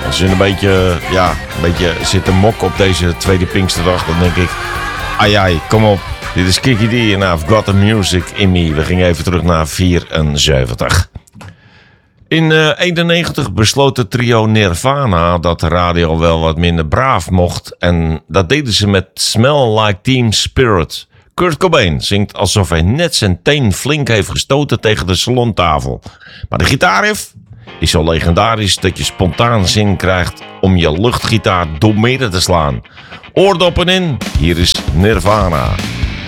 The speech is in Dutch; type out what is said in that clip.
Als je een beetje zit te mokken op deze tweede Pinksterdag, dan denk ik... Ai, kom op. Dit is Kiki D en I've got the music in me. We gingen even terug naar 74. In 91 besloot het trio Nirvana dat de radio wel wat minder braaf mocht. En dat deden ze met Smell Like Teen Spirit. Kurt Cobain zingt alsof hij net zijn teen flink heeft gestoten tegen de salontafel. Maar de gitaarriff is zo legendarisch dat je spontaan zin krijgt om je luchtgitaar doormidden te slaan. Oordoppen in, hier is Nirvana.